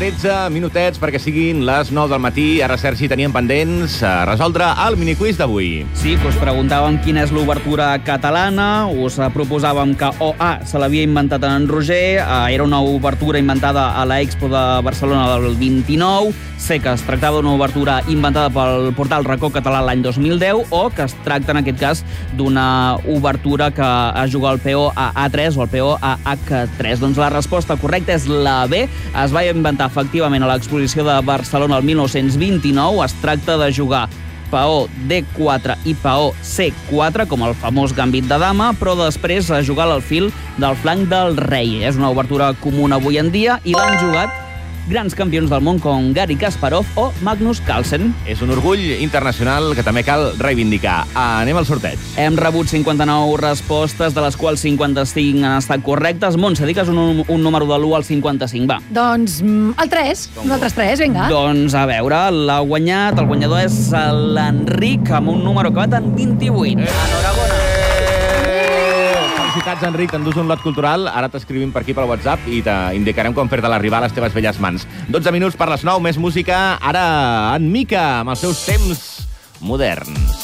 13 minutets perquè siguin les 9 del matí. Ara, Sergi, teníem pendents resoldre el miniquiz d'avui. Sí, que us preguntàvem quina és l'obertura catalana, us proposàvem que OA se l'havia inventat en Roger, era una obertura inventada a l'Expo de Barcelona del 29, sé que es tractava d'una obertura inventada pel portal Racó Català l'any 2010, o que es tracta, en aquest cas, d'una obertura que es juga al PO a A3 o al PO a H3. Doncs la resposta correcta és la B. Es va inventar efectivament a l'exposició de Barcelona el 1929. Es tracta de jugar peó D4 i peó C4, com el famós gambit de dama, però després jugar a l'alfil del flanc del rei. És una obertura comuna avui en dia i l'han jugat grans campions del món com Garry Kasparov o Magnus Carlsen. És un orgull internacional que també cal reivindicar. Anem al sorteig. Hem rebut 59 respostes, de les quals 55 han estat correctes. Montse, digues un número de l'1 al 55, va. Doncs el 3. Nosaltres 3, vinga. Doncs a veure, el guanyador és l'Enric, amb un número acabat en 28. Enhorabona. Felicitats, Enric, t'endús un lot cultural. Ara t'escrivim per aquí pel WhatsApp i t'indicarem com fer-te l'arribar a les teves velles mans. 12 minuts per les 9, més música. Ara en Mica, amb els seus temps moderns.